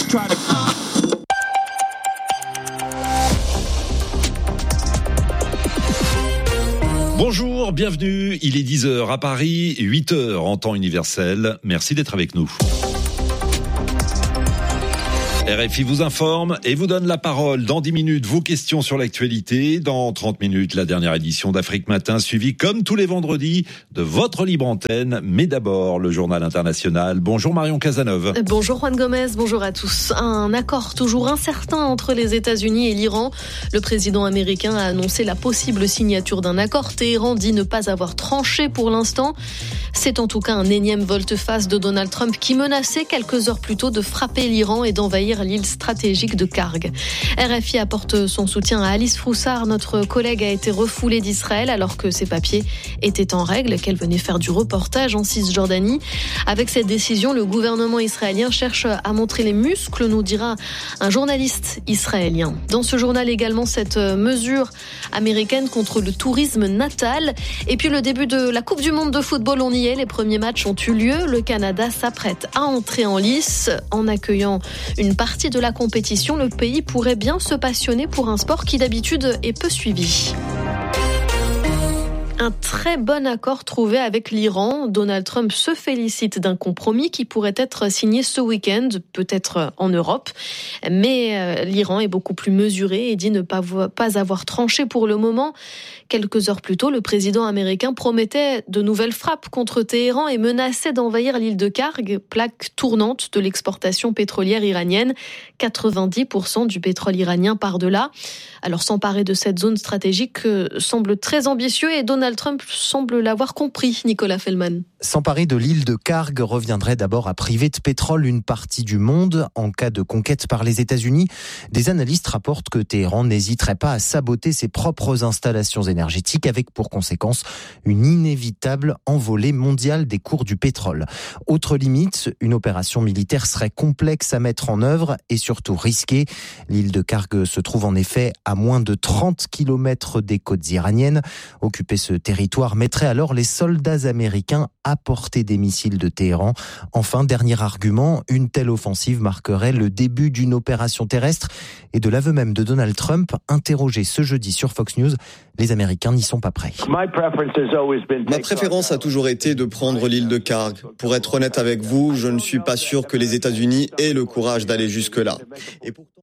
Bonjour, bienvenue. Il est 10h à Paris, 8h en temps universel. Merci d'être avec nous. RFI vous informe et vous donne la parole. Dans 10 minutes, vos questions sur l'actualité. Dans 30 minutes, la dernière édition d'Afrique Matin, suivie comme tous les vendredis de votre libre antenne. Mais d'abord, le journal international. Bonjour Marion Cazeneuve. Bonjour Juan Gomez, bonjour à tous. Un accord toujours incertain entre les États-Unis et l'Iran. Le président américain a annoncé la possible signature d'un accord. Téhéran dit ne pas avoir tranché pour l'instant. C'est en tout cas un énième volte-face de Donald Trump qui menaçait quelques heures plus tôt de frapper l'Iran et d'envahir l'île stratégique de Karg. RFI apporte son soutien à Alice Froussard. Notre collègue a été refoulée d'Israël alors que ses papiers étaient en règle, qu'elle venait faire du reportage en Cisjordanie. Avec cette décision, le gouvernement israélien cherche à montrer les muscles, nous dira un journaliste israélien. Dans ce journal également, cette mesure américaine contre le tourisme natal. Et puis le début de la Coupe du Monde de football, on y est. Les premiers matchs ont eu lieu. Le Canada s'apprête à entrer en lice. En accueillant une partie de la compétition, le pays pourrait bien se passionner pour un sport qui d'habitude est peu suivi. Un très bon accord trouvé avec l'Iran. Donald Trump se félicite d'un compromis qui pourrait être signé ce week-end, peut-être en Europe. Mais l'Iran est beaucoup plus mesuré et dit ne pas avoir tranché pour le moment. Quelques heures plus tôt, le président américain promettait de nouvelles frappes contre Téhéran et menaçait d'envahir l'île de Karg, plaque tournante de l'exportation pétrolière iranienne. 90% du pétrole iranien part de là. Alors s'emparer de cette zone stratégique semble très ambitieux et Donald Trump semble l'avoir compris, Nicolas Fellman. S'emparer de l'île de Karg reviendrait d'abord à priver de pétrole une partie du monde en cas de conquête par les États-Unis. Des analystes rapportent que Téhéran n'hésiterait pas à saboter ses propres installations énergétiques avec pour conséquence une inévitable envolée mondiale des cours du pétrole. Autre limite, une opération militaire serait complexe à mettre en œuvre et surtout risquée. L'île de Karg se trouve en effet à moins de 30 km des côtes iraniennes. Occuper ce territoire mettrait alors les soldats américains à portée des missiles de Téhéran. Enfin, dernier argument, une telle offensive marquerait le début d'une opération terrestre et de l'aveu même de Donald Trump, interrogé ce jeudi sur Fox News, les Américains n'y sont pas prêts. Ma préférence a toujours été de prendre l'île de Karg. Pour être honnête avec vous, je ne suis pas sûr que les États-Unis aient le courage d'aller jusque-là. Et pourtant...